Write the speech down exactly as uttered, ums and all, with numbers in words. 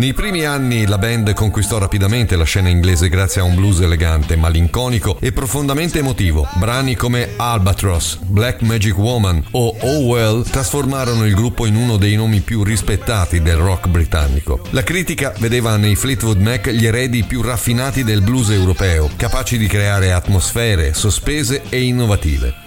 Nei primi anni la band conquistò rapidamente la scena inglese grazie a un blues elegante, malinconico e profondamente emotivo. Brani come Albatross, Black Magic Woman o Oh Well trasformarono il gruppo in uno dei nomi più rispettati del rock britannico. La critica vedeva nei Fleetwood Mac gli eredi più raffinati del blues europeo, capaci di creare atmosfere sospese e innovative.